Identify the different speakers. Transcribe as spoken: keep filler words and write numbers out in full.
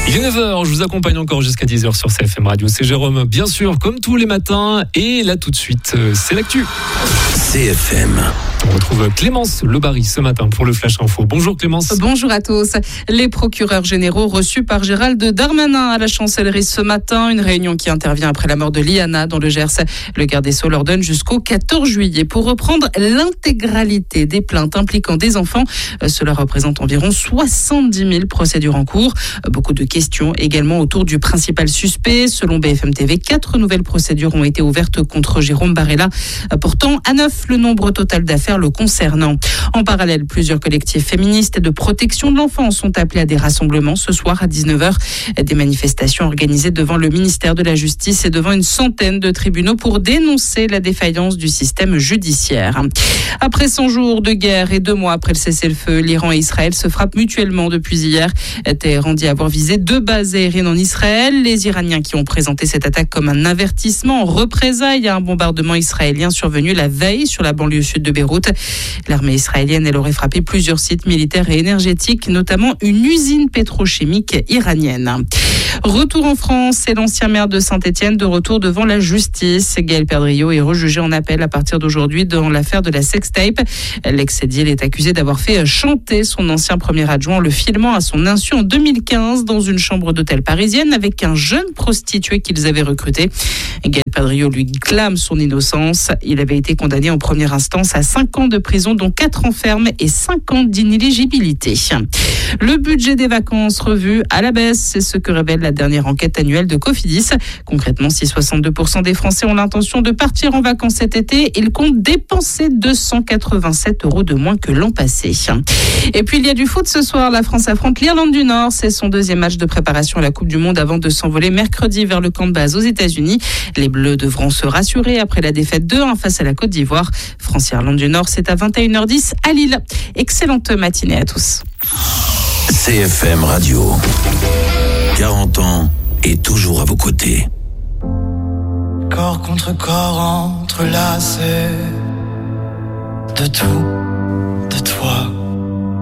Speaker 1: Il est neuf heures, je vous accompagne encore jusqu'à dix heures sur C F M Radio. C'est Jérôme, bien sûr, comme tous les matins. Et là, tout de suite, c'est l'actu.
Speaker 2: C F M.
Speaker 1: On retrouve Clémence Lebary ce matin pour le Flash Info. Bonjour Clémence.
Speaker 3: Bonjour à tous. Les procureurs généraux reçus par Gérald Darmanin à la chancellerie ce matin. Une réunion qui intervient après la mort de Liana dans le Gers. Le garde des Sceaux leur donne jusqu'au quatorze juillet pour reprendre l'intégralité des plaintes impliquant des enfants. Cela représente environ soixante-dix mille procédures en cours. Beaucoup de questions également autour du principal suspect. Selon B F M T V, quatre nouvelles procédures ont été ouvertes contre Jérôme Barella, portant à neuf le nombre total d'affaires le concernant. En parallèle, plusieurs collectifs féministes et de protection de l'enfance sont appelés à des rassemblements ce soir à dix-neuf heures. Des manifestations organisées devant le ministère de la Justice et devant une centaine de tribunaux pour dénoncer la défaillance du système judiciaire. Après cent jours de guerre et deux mois après le cessez-le-feu, l'Iran et Israël se frappent mutuellement depuis hier. Téhéran dit avoir visé deux bases aériennes en Israël. Les Iraniens qui ont présenté cette attaque comme un avertissement en représailles à un bombardement israélien survenu la veille sur la banlieue sud de Beyrouth. L'armée israélienne, elle aurait frappé plusieurs sites militaires et énergétiques, notamment une usine pétrochimique iranienne. Retour en France, c'est l'ancien maire de Saint-Étienne de retour devant la justice. Gaël Perdriau est rejugé en appel à partir d'aujourd'hui dans l'affaire de la sextape. L'ex-édile est accusé d'avoir fait chanter son ancien premier adjoint en le filmant à son insu en deux mille quinze dans une chambre d'hôtel parisienne avec un jeune prostitué qu'ils avaient recruté. Gaël Perdriau lui clame son innocence. Il avait été condamné en première instance à cinq ans de prison, dont quatre ans ferme et cinq ans d'inéligibilité. Le budget des vacances revu à la baisse, c'est ce que révèle la dernière enquête annuelle de Cofidis. Concrètement, si soixante-deux pour cent des Français ont l'intention de partir en vacances cet été, ils comptent dépenser deux cent quatre-vingt-sept euros de moins que l'an passé. Et puis il y a du foot ce soir, la France affronte l'Irlande du Nord. C'est son deuxième match de préparation à la Coupe du Monde avant de s'envoler mercredi vers le camp de base aux États-Unis. Les Bleus devront se rassurer après la défaite deux un face à la Côte d'Ivoire. France-Irlande du Nord, c'est à vingt et une heures dix à Lille. Excellente matinée à tous.
Speaker 2: C F M Radio. quarante ans et toujours à vos côtés.
Speaker 4: Corps contre corps entrelacés, de tout, de toi.